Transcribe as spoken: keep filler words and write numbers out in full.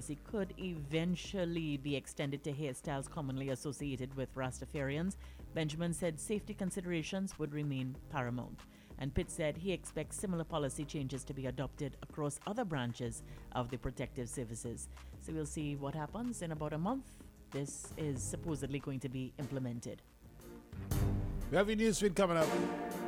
policy could eventually be extended to hairstyles commonly associated with Rastafarians, Benjamin said safety considerations would remain paramount. And Pitt said he expects similar policy changes to be adopted across other branches of the protective services. So we'll see what happens in about a month. This is supposedly going to be implemented. We have a news feed coming up.